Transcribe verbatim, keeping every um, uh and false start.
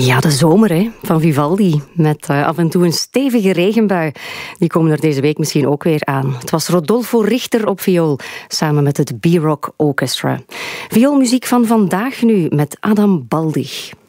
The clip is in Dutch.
Ja, de zomer hè, van Vivaldi. Met uh, af en toe een stevige regenbui. Die komen er deze week misschien ook weer aan. Het was Rodolfo Richter op viool, samen met het B-Rock Orchestra. Vioolmuziek van vandaag nu, met Adam Baldig.